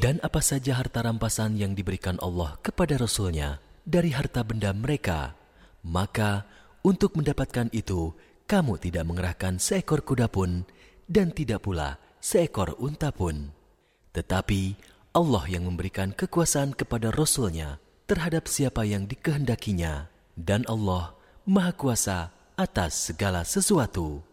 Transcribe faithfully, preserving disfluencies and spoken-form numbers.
Dan apa saja harta rampasan yang diberikan Allah kepada Rasul-Nya dari harta benda mereka, maka untuk mendapatkan itu, kamu tidak mengerahkan seekor kuda pun dan tidak pula seekor unta pun. Tetapi Allah yang memberikan kekuasaan kepada Rasul-Nya terhadap siapa yang dikehendakinya, dan Allah Maha Kuasa atas segala sesuatu.